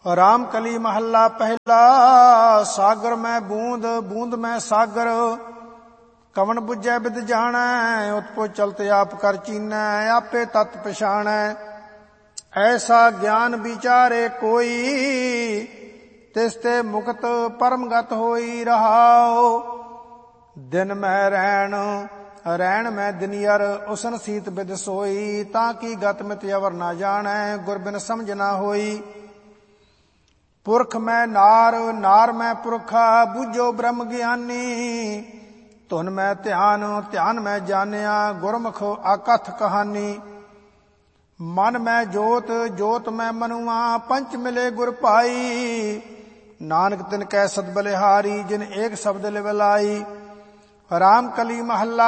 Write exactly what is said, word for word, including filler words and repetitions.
राम कली महला पहला। सागर में बूंद बूंद में सागर, कवन बुझै बिद जाणै। उत्पो चलत आप कर चीनै, आपे तत् पछाणै। ऐसा ज्ञान विचारे कोई, तिसते मुक्त परमगत होई रहाओ। दिन में रैण रैण में दिनियर, उसन सीत बिद सोई। ताकि गत मित अवर ना जाणै, गुर बिन समझ ना होई। पुरख में नार नार में पुरखा, बूझो ब्रह्म ज्ञानी। धुन में ध्यान ध्यान में जानिया, गुरमुख आकथ कहानी। मन में जोत जोत में मनुआ, पंच मिले गुर पाई। नानक तिन कै सद बलिहारी, जिन एक शब्द लिवलाई। राम कली महला